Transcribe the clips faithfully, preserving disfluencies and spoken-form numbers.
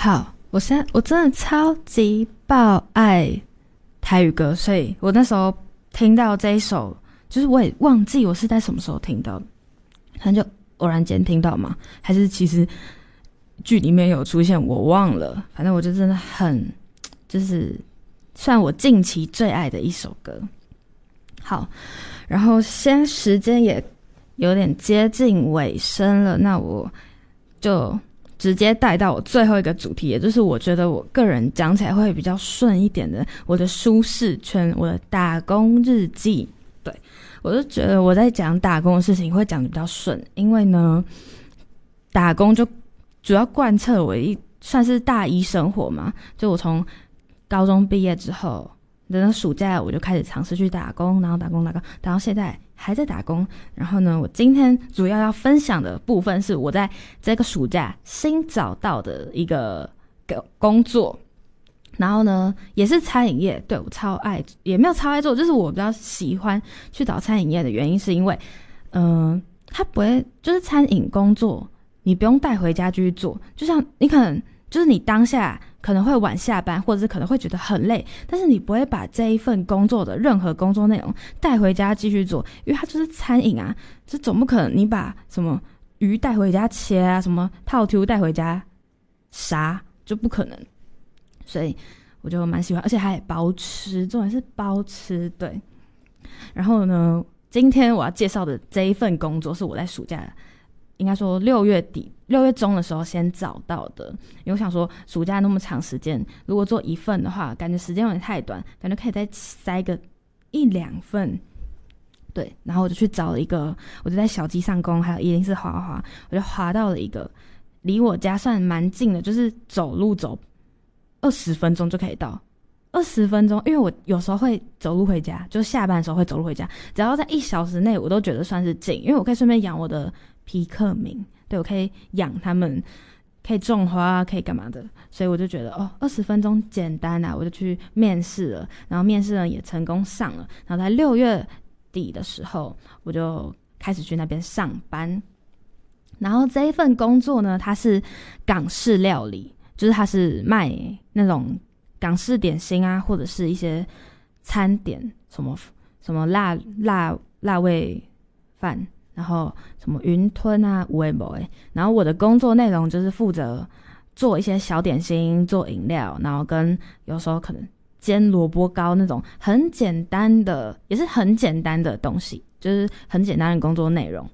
好，我现在我真的超级爆爱台语歌，所以我那时候听到这一首，就是我也忘记我是在什么时候听到的，可能就偶然间听到嘛，还是其实剧里面有出现，我忘了。反正我就真的很，就是算我近期最爱的一首歌。好，然后现在时间也有点接近尾声了，那我就直接带到我最后一个主题，也就是我觉得我个人讲起来会比较顺一点的，我的舒适圈，我的打工日记。对，我就觉得我在讲打工的事情会讲得比较顺，因为呢，打工就主要贯彻我一算是大一生活嘛，就我从高中毕业之后，等到暑假我就开始尝试去打工，然后打工打工，打到现在还在打工。然后呢，我今天主要要分享的部分是我在这个暑假新找到的一个工作，然后呢也是餐饮业。对，我超爱，也没有超爱做，就是我比较喜欢去找餐饮业的原因是因为嗯、呃，它不会就是餐饮工作你不用带回家继续做，就像你可能就是你当下可能会晚下班，或者是可能会觉得很累，但是你不会把这一份工作的任何工作内容带回家继续做，因为它就是餐饮啊，这总不可能你把什么鱼带回家切啊，什么套图带回家杀，就不可能。所以我就蛮喜欢，而且还包吃，重点是包吃。对，然后呢，今天我要介绍的这一份工作是我在暑假应该说六月底六月中的时候先找到的，因为我想说暑假那么长时间，如果做一份的话感觉时间有点太短，感觉可以再塞个一两份。对，然后我就去找了一个，我就在小鸡上工还有一零四滑滑滑，我就滑到了一个离我家算蛮近的，就是走路走二十分钟就可以到，二十分钟，因为我有时候会走路回家，就是下班的时候会走路回家，只要在一小时内我都觉得算是近，因为我可以顺便养我的皮克明，对，我可以养他们，可以种花，可以干嘛的，所以我就觉得哦，二十分钟简单啊，我就去面试了，然后面试呢也成功上了，然后在六月底的时候，我就开始去那边上班。然后这一份工作呢，它是港式料理，就是它是卖那种港式点心啊，或者是一些餐点，什么什么辣辣辣味饭。然后什么云吞啊有的没的，然后我的工作内容就是负责做一些小点心，做饮料，然后跟有时候可能煎萝卜糕那种很简单的，也是很简单的东西，就是很简单的工作内容。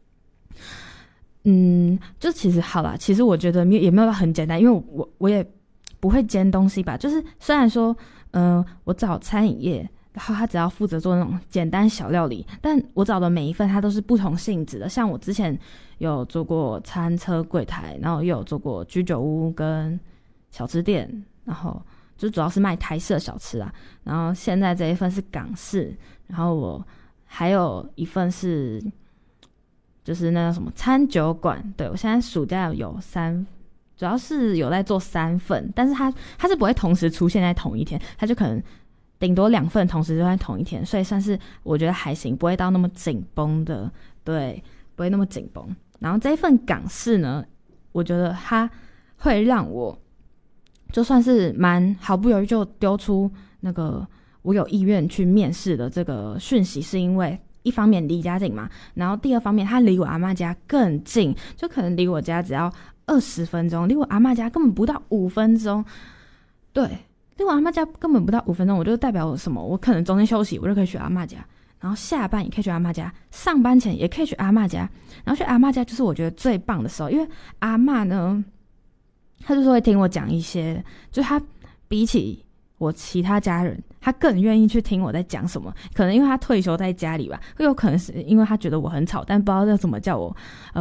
嗯，就其实好啦，其实我觉得也没有到很简单，因为我我也不会煎东西吧，就是虽然说嗯、呃，我找餐饮业，然后他只要负责做那种简单小料理，但我找的每一份它都是不同性质的。像我之前有做过餐车柜台，然后又有做过居酒屋跟小吃店，然后就主要是卖台式的小吃啊。然后现在这一份是港式，然后我还有一份是就是那个什么餐酒馆。对，我现在暑假有三，主要是有在做三份，但是它它是不会同时出现在同一天，它就可能顶多两份同时就在同一天，所以算是我觉得还行，不会到那么紧绷的，对，不会那么紧绷。然后这一份港式呢，我觉得它会让我就算是蛮毫不犹豫就丢出那个我有意愿去面试的这个讯息，是因为一方面离家近嘛，然后第二方面它离我阿嬷家更近，就可能离我家只要二十分钟，离我阿嬷家根本不到五分钟，对。离我阿嬷家根本不到五分钟，我就代表什么？我可能中间休息，我就可以去阿嬷家，然后下班也可以去阿嬷家，上班前也可以去阿嬷家，然后去阿嬷家就是我觉得最棒的时候，因为阿嬷呢，她就是会听我讲一些，就她比起我其他家人，她更愿意去听我在讲什么。可能因为她退休在家里吧，又有可能是因为她觉得我很吵，但不知道要怎么叫我呃